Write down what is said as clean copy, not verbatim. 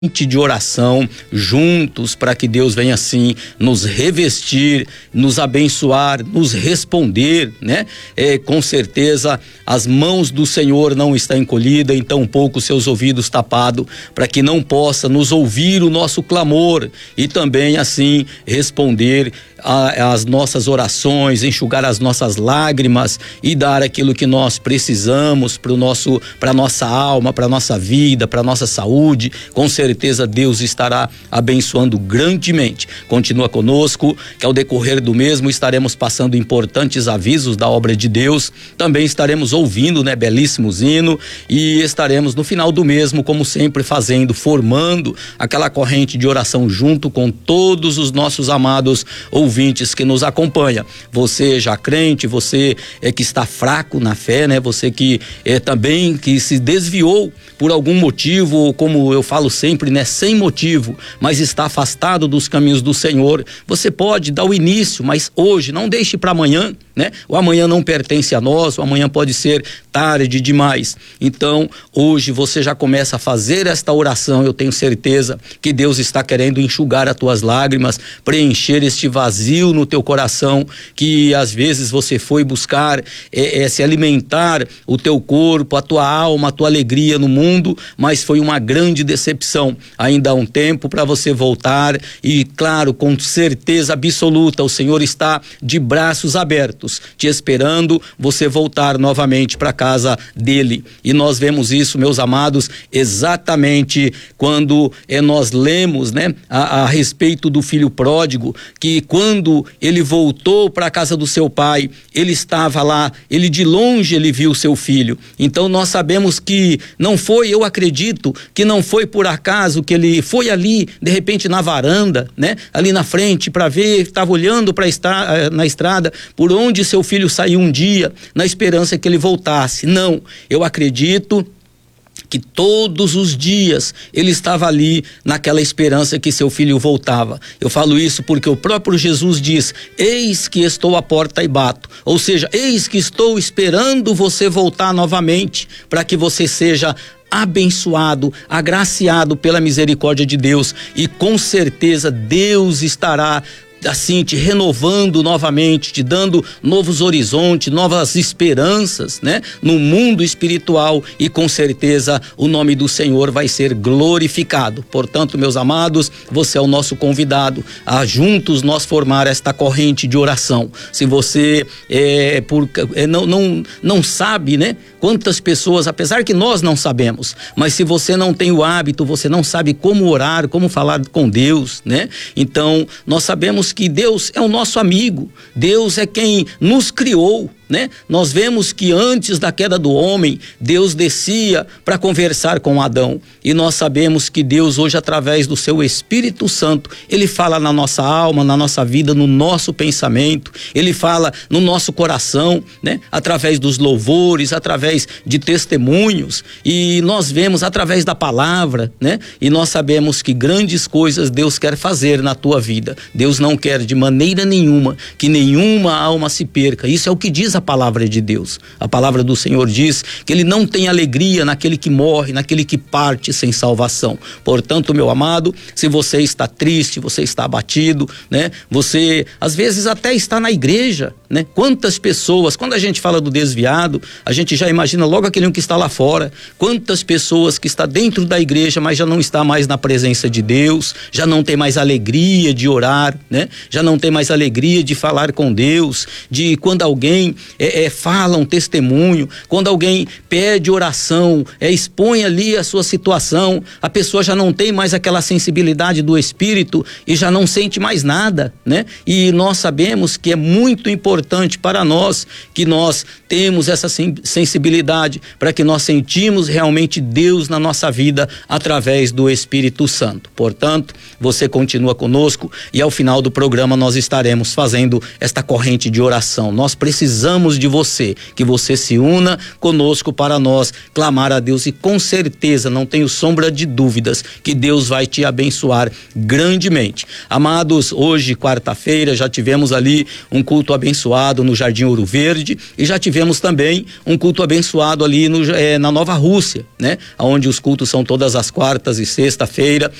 de oração juntos para que Deus venha assim nos revestir, nos abençoar, nos responder, né? Com certeza as mãos do Senhor não estão encolhidas, e tampouco seus ouvidos tapados, para que não possa nos ouvir o nosso clamor e também assim responder as nossas orações, enxugar as nossas lágrimas e dar aquilo que nós precisamos para nossa alma, para nossa vida, para nossa saúde. Com certeza Deus estará abençoando grandemente. Continua conosco, que ao decorrer do mesmo estaremos passando importantes avisos da obra de Deus. Também estaremos ouvindo, belíssimos hino, e estaremos no final do mesmo, como sempre, formando aquela corrente de oração junto com todos os nossos amados ouvintes que nos acompanha. Você já crente, você que está fraco na fé, você que também que se desviou por algum motivo, ou como eu falo sempre, sem motivo, mas está afastado dos caminhos do Senhor, você pode dar o início, mas hoje, não deixe para amanhã, o amanhã não pertence a nós, o amanhã pode ser tarde demais. Então, hoje você já começa a fazer esta oração. Eu tenho certeza que Deus está querendo enxugar as tuas lágrimas, preencher este vazio no teu coração, que às vezes você foi buscar se alimentar o teu corpo, a tua alma, a tua alegria no mundo, mas foi uma grande decepção. Ainda há um tempo para você voltar e, claro, com certeza absoluta, o Senhor está de braços abertos, te esperando você voltar novamente para casa dele. E nós vemos isso, meus amados, exatamente quando nós lemos, a respeito do filho pródigo, que quando ele voltou para a casa do seu pai, ele estava lá, ele de longe ele viu seu filho. Então nós sabemos que não foi, eu acredito que não foi por acaso que ele foi ali, de repente na varanda, ali na frente para ver, estava olhando na estrada por onde seu filho saiu um dia, na esperança que ele voltasse. Não, eu acredito que todos os dias ele estava ali naquela esperança que seu filho voltava. Eu falo isso porque o próprio Jesus diz: eis que estou à porta e bato. Ou seja, eis que estou esperando você voltar novamente, para que você seja abençoado, agraciado pela misericórdia de Deus, e com certeza Deus estará assim te renovando novamente, te dando novos horizontes, novas esperanças, no mundo espiritual, e com certeza o nome do Senhor vai ser glorificado. Portanto, meus amados, você é o nosso convidado a juntos nós formar esta corrente de oração. Se você não sabe, quantas pessoas, apesar que nós não sabemos, mas se você não tem o hábito, você não sabe como orar, como falar com Deus, então nós sabemos que Deus é o nosso amigo, Deus é quem nos criou, Nós vemos que antes da queda do homem, Deus descia para conversar com Adão, e nós sabemos que Deus hoje, através do seu Espírito Santo, ele fala na nossa alma, na nossa vida, no nosso pensamento, ele fala no nosso coração, através dos louvores, através de testemunhos, e nós vemos através da palavra, e nós sabemos que grandes coisas Deus quer fazer na tua vida. Deus não quer de maneira nenhuma que nenhuma alma se perca. Isso é o que diz a palavra de Deus. A palavra do Senhor diz que ele não tem alegria naquele que morre, naquele que parte sem salvação. Portanto, meu amado, se você está triste, você está abatido, você às vezes até está na igreja, Quantas pessoas, quando a gente fala do desviado, a gente já imagina logo aquele que está lá fora. Quantas pessoas que está dentro da igreja, mas já não está mais na presença de Deus, já não tem mais alegria de orar, Já não tem mais alegria de falar com Deus, de quando alguém fala um testemunho, quando alguém pede oração, expõe ali a sua situação, a pessoa já não tem mais aquela sensibilidade do Espírito e já não sente mais nada, E nós sabemos que é muito importante para nós que nós temos essa sensibilidade, para que nós sentimos realmente Deus na nossa vida através do Espírito Santo. Portanto, você continua conosco, e ao final do programa nós estaremos fazendo esta corrente de oração. Nós precisamos precisamos de você, que você se una conosco para nós clamar a Deus, e com certeza, não tenho sombra de dúvidas, que Deus vai te abençoar grandemente. Amados, hoje, quarta-feira, já tivemos ali um culto abençoado no Jardim Ouro Verde, e já tivemos também um culto abençoado ali na Nova Rússia, né? Onde os cultos são todas as quartas e sexta-feira,